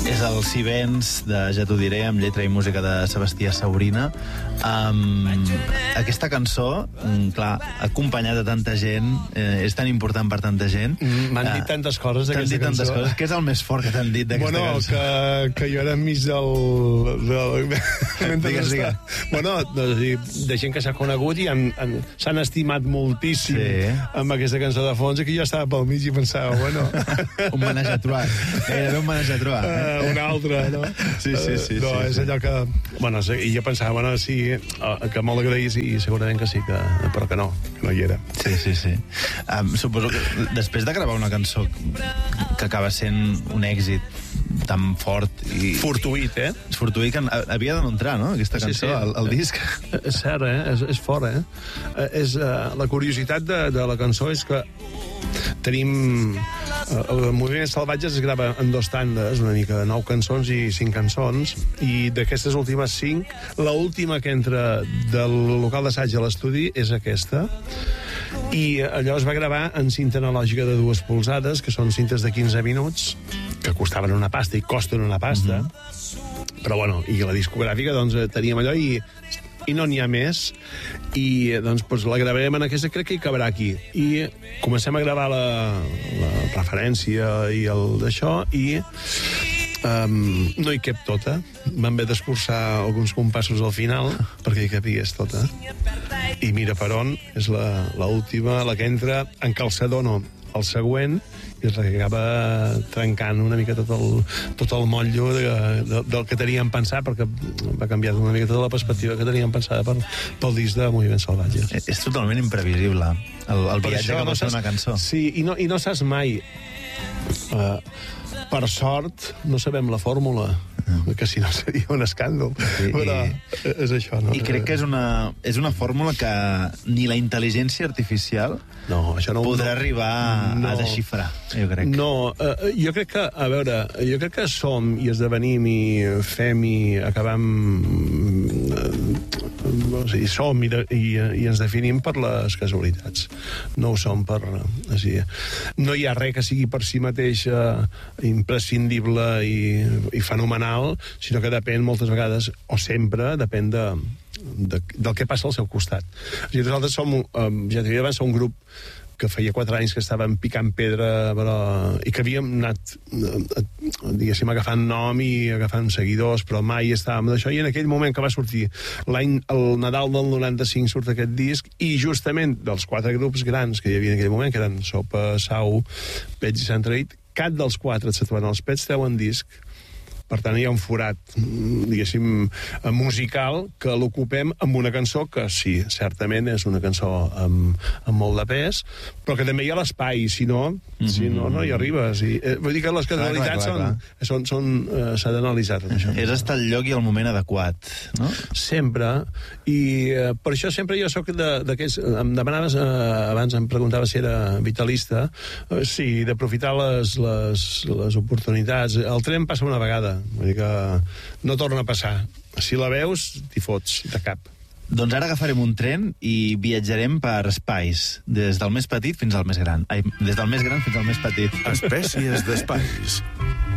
És el Si vens, de Ja t'ho diré, amb lletra i música de Sebastià Saurina. Aquesta cançó, clar, acompanyada de tanta gent, és tan important per tanta gent. M'han dit tantes coses d'aquesta cançó. T'han dit tantes coses. Què és el més fort que t'han dit d'aquesta cançó? Que jo era enmig Digues. Bueno, de gent que s'ha conegut i s'han estimat moltíssim amb aquesta cançó de fons, i que jo estava pel mig i pensava, bueno... Un manège a trobar. Era un manège a trobar. Un altre, no? Sí. No, és allò que... Bueno, i jo pensava, bueno, sí, que molt agraís, i segurament que sí, però que no hi era. Sí. Suposo que després de gravar una cançó que acaba sent un èxit tan fort i... Fortuït, Fortuït, que havia de no entrar, no?, aquesta cançó, al disc. És cert, és fort, La curiositat de la cançó és que tenim... El Moviment Salvatges es grava en 2 tandes, una mica de 9 cançons i 5 cançons, i d'aquestes últimes 5, l'última que entra del local d'assaig a l'estudi és aquesta, i allò es va gravar en cinta analògica de 2 polzades, que són cintes de 15 minuts, que costaven una pasta i costen una pasta, però bueno, i la discogràfica, doncs, teníem allò i no n'hi ha més, i doncs la gravarem en aquesta, crec que hi cabrà aquí, i comencem a gravar la referència i el d'això, i no hi cap tota, vam haver d'escurçar alguns compassos al final perquè hi capigués tota, i Mira per on és l'última, la que entra en calçador, no, el següent, i es acaba trencant una mica tot el motllo del que teníem pensat, perquè va canviar una mica tota la perspectiva que teníem pensada pel disc de Moviment Salvatges. És totalment imprevisible el viatge que pot ser una cançó. Sí, i no saps mai. Per sort, no sabem la fórmula, que si no seria un escàndol. Però és això, no? I crec que és una fórmula que ni la intel·ligència artificial podrà arribar a desxifrar, jo crec. No, jo crec que, a veure, som i esdevenim i fem i acabam... O sigui, som i ens definim per les casualitats. No ho som per... No hi ha res que sigui per si mateix imprescindible i fenomenal, sinó que depèn moltes vegades, o sempre, depèn del que passa al seu costat. O sigui, nosaltres som, ja t'havia d'avançar, un grup que feia 4 anys que estàvem picant pedra, i que havíem anat, diguéssim, agafant nom i agafant seguidors, però mai estàvem d'això, i en aquell moment que va sortir el Nadal del 95 surt aquest disc, i justament dels 4 grups grans que hi havia en aquell moment, que eren Sopa, Sau, Pets i Sant Traït, cap dels 4, exceptuant els Pets, treuen disc. Per tant, hi ha un forat, diguéssim, musical, que l'ocupem amb una cançó que, sí, certament és una cançó amb molt de pes, però que també hi ha l'espai, si no hi arribes. Vull dir que les casualitats s'ha d'analitzar tot això. És estar al lloc i al moment adequat, no? Sempre, i per això sempre jo soc d'aquells... Em demanaves, abans em preguntaves si era vitalista, sí, d'aprofitar les oportunitats. El tren passa una vegada, vull dir que no torna a passar. Si la veus, t'hi fots de cap. Doncs ara agafarem un tren i viatjarem per espais, des del més petit fins al més gran. Des del més gran fins al més petit. Espècies d'espais.